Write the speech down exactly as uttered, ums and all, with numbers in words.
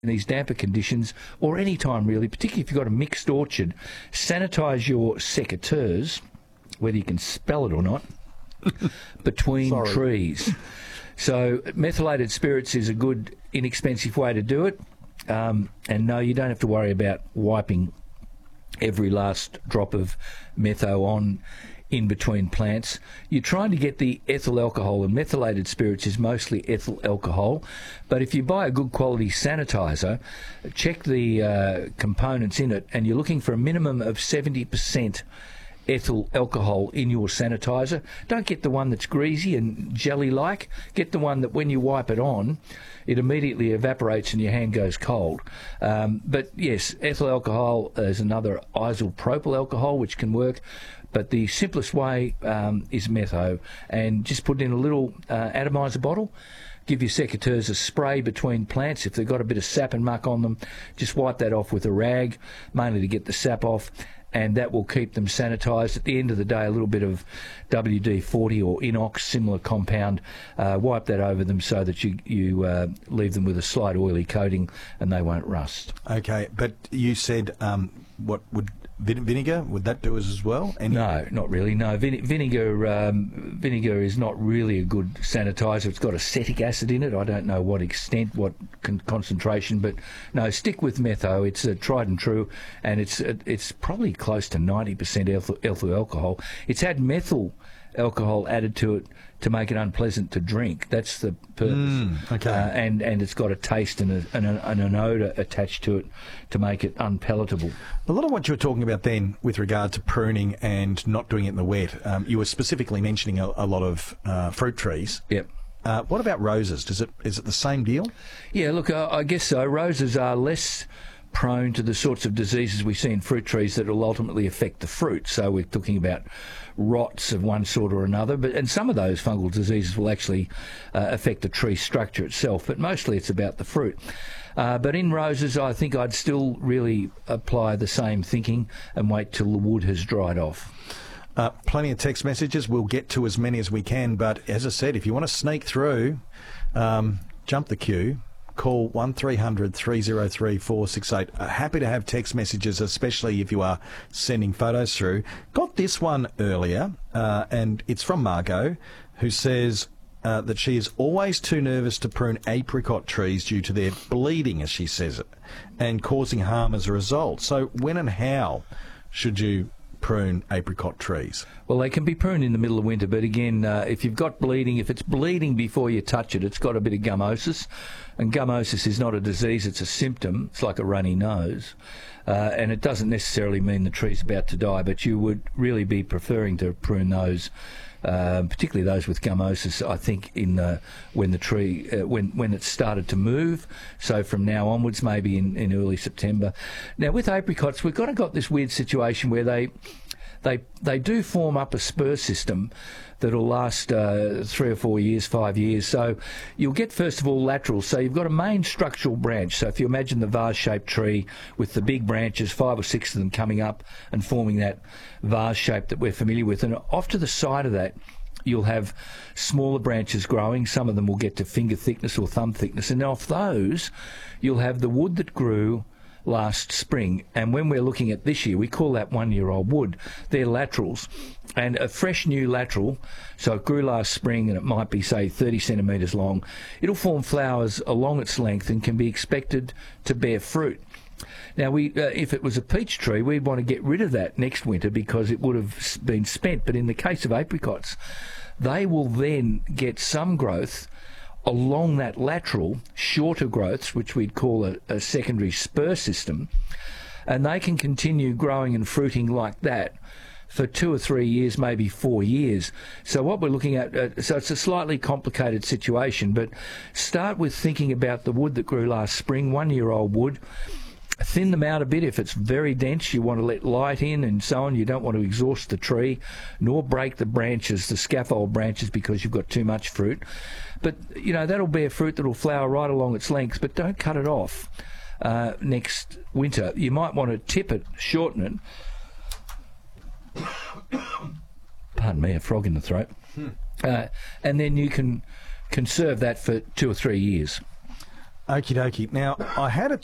in these damper conditions, or any time really, particularly if you've got a mixed orchard, sanitise your secateurs, whether you can spell it or not, between Sorry. trees. So methylated spirits is a good, inexpensive way to do it. Um, and no, you don't have to worry about wiping every last drop of metho on in between plants. You're trying to get the ethyl alcohol, and methylated spirits is mostly ethyl alcohol. But if you buy a good quality sanitizer, check the uh, components in it, and you're looking for a minimum of seventy percent ethyl alcohol in your sanitizer. Don't get the one that's greasy and jelly-like. Get the one that when you wipe it on, it immediately evaporates and your hand goes cold. Um, but yes, ethyl alcohol is another isopropyl alcohol which can work. But the simplest way um, is metho, and just put it in a little uh, atomizer bottle. Give your secateurs a spray between plants. If they've got a bit of sap and muck on them, just wipe that off with a rag, mainly to get the sap off, and that will keep them sanitised. At the end of the day, a little bit of W D forty or Inox, similar compound, uh, wipe that over them so that you, you uh, leave them with a slight oily coating and they won't rust. Okay, but you said um, what would vin- vinegar, would that do us as well? Any- No, not really. No, Vine- vinegar um, vinegar is not really a good sanitizer. It's got acetic acid in it. I don't know what extent, what con- concentration, but no, stick with metho. It's a tried and true, and it's it's probably close to ninety percent ethyl, ethyl alcohol. It's had methyl alcohol added to it to make it unpleasant to drink. That's the purpose. Mm, okay. Uh, and, and it's got a taste and, a, and, a, and an odour attached to it to make it unpalatable. A lot of what you were talking about then with regard to pruning and not doing it in the wet, um, you were specifically mentioning a, a lot of uh, fruit trees. Yep. Uh, what about roses? Does it is it the same deal? Yeah, look, I, I guess so. Roses are less prone to the sorts of diseases we see in fruit trees that will ultimately affect the fruit. So we're talking about rots of one sort or another, but and some of those fungal diseases will actually uh, affect the tree structure itself, but mostly it's about the fruit. Uh, but in roses, I think I'd still really apply the same thinking and wait till the wood has dried off. Uh, plenty of text messages. We'll get to as many as we can, but as I said, if you want to sneak through, um, jump the queue. Call one three hundred three oh three four six eight. Uh, happy to have text messages, especially if you are sending photos through. Got this one earlier, uh, and it's from Margot, who says uh, that she is always too nervous to prune apricot trees due to their bleeding, as she says it, and causing harm as a result. So when and how should you prune apricot trees? Well, they can be pruned in the middle of winter, but again, uh, if you've got bleeding, if it's bleeding before you touch it, it's got a bit of gummosis, and gummosis is not a disease, it's a symptom. It's like a runny nose, uh, and it doesn't necessarily mean the tree's about to die, but you would really be preferring to prune those, uh, particularly those with gummosis, I think, in the, when the tree, uh, when, when it's started to move, so from now onwards, maybe in, in early September. Now, with apricots, we've kind of got this weird situation where they They they do form up a spur system that'll last uh, three or four years, five years. So you'll get, first of all, laterals. So you've got a main structural branch. So if you imagine the vase-shaped tree with the big branches, five or six of them coming up and forming that vase shape that we're familiar with. And off to the side of that, you'll have smaller branches growing. Some of them will get to finger thickness or thumb thickness. And off those, you'll have the wood that grew last spring, and when we're looking at this year, we call that one-year-old wood. They're laterals, and a fresh new lateral, so it grew last spring and it might be, say, thirty centimetres long. It'll form flowers along its length and can be expected to bear fruit. Now, we, uh, if it was a peach tree, we'd want to get rid of that next winter because it would have been spent, but in the case of apricots, they will then get some growth along that lateral, shorter growths, which we'd call a, a secondary spur system, and they can continue growing and fruiting like that for two or three years, maybe four years. So what we're looking at, uh, so it's a slightly complicated situation, but start with thinking about the wood that grew last spring, one-year-old wood. Thin them out a bit. If it's very dense, you want to let light in and so on. You don't want to exhaust the tree, nor break the branches, the scaffold branches, because you've got too much fruit. But, you know, that'll bear fruit that'll flower right along its length, but don't cut it off uh, next winter. You might want to tip it, shorten it. Pardon me, a frog in the throat. Hmm. Uh, and then you can conserve that for two or three years. Okie dokie. Now, I had a